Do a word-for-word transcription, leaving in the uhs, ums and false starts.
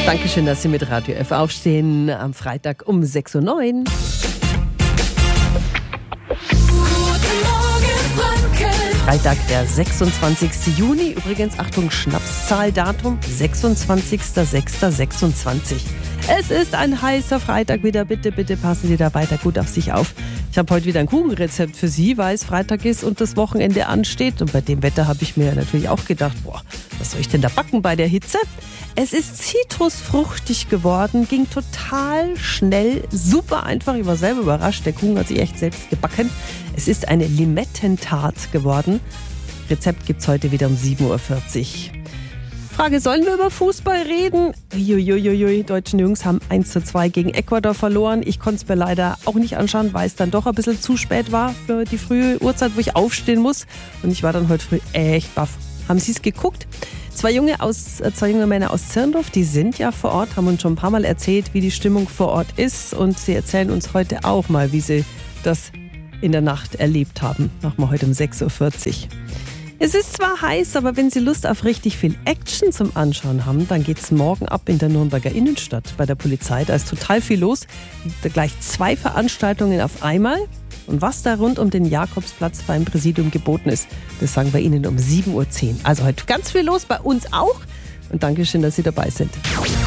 Dankeschön, dass Sie mit Radio F aufstehen. Am Freitag um sechs Uhr neun. Freitag, der sechsundzwanzigster Juni. Übrigens, Achtung, Schnapszahl, Datum sechsundzwanzigster sechster sechsundzwanzig. Es ist ein heißer Freitag wieder. Bitte, bitte passen Sie da weiter gut auf sich auf. Ich habe heute wieder ein Kuchenrezept für Sie, weil es Freitag ist und das Wochenende ansteht. Und bei dem Wetter habe ich mir natürlich auch gedacht, boah, was soll ich denn da backen bei der Hitze? Es ist zitrusfruchtig geworden, ging total schnell, super einfach. Ich war selber überrascht, der Kuchen hat sich echt selbst gebacken. Es ist eine Limettentart geworden. Rezept gibt es heute wieder um sieben Uhr vierzig. Frage, sollen wir über Fußball reden? Uiuiui, deutschen Jungs haben eins zu zwei gegen Ecuador verloren. Ich konnte es mir leider auch nicht anschauen, weil es dann doch ein bisschen zu spät war für die frühe Uhrzeit, wo ich aufstehen muss. Und ich war dann heute früh echt baff. Haben Sie es geguckt? Zwei junge, aus, äh, zwei junge Männer aus Zirndorf, die sind ja vor Ort, haben uns schon ein paar Mal erzählt, wie die Stimmung vor Ort ist. Und sie erzählen uns heute auch mal, wie sie das in der Nacht erlebt haben. Machen wir heute um sechs Uhr vierzig. Es ist zwar heiß, aber wenn Sie Lust auf richtig viel Action zum Anschauen haben, dann geht's morgen ab in der Nürnberger Innenstadt bei der Polizei. Da ist total viel los. Da gleich zwei Veranstaltungen auf einmal. Und was da rund um den Jakobsplatz beim Präsidium geboten ist, das sagen wir Ihnen um sieben Uhr zehn. Also heute ganz viel los, bei uns auch. Und Dankeschön, dass Sie dabei sind.